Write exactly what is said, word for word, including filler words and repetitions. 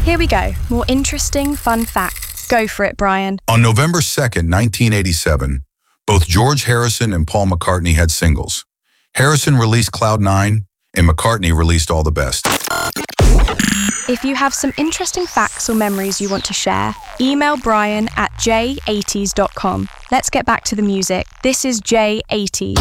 Here we go. More interesting, fun facts. Go for it, Brian. On November second, nineteen eighty-seven, both George Harrison and Paul McCartney had singles. Harrison released Cloud Nine, and McCartney released All the Best. If you have some interesting facts or memories you want to share, email Brian at j eighties dot com. Let's get back to the music. This is J eighties.